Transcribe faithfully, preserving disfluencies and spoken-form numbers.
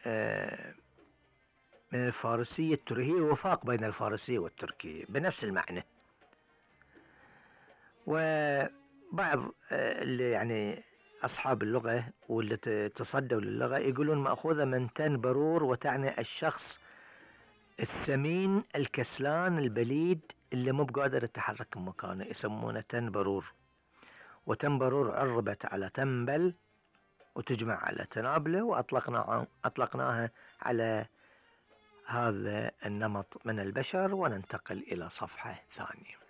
من الفارسية التركية، وفاق بين الفارسية والتركية بنفس المعنى. وبعض اللي يعني أصحاب اللغة واللي تصدوا للغة يقولون مأخوذة من تنبرور، وتعني الشخص السمين الكسلان البليد اللي مو بقادر يتحرك من مكانه، يسمونه تنبرور. وتنبرور عربت على تنبل وتجمع على تنابلة، وأطلقناها أطلقناها على هذا النمط من البشر. وننتقل إلى صفحة ثانية.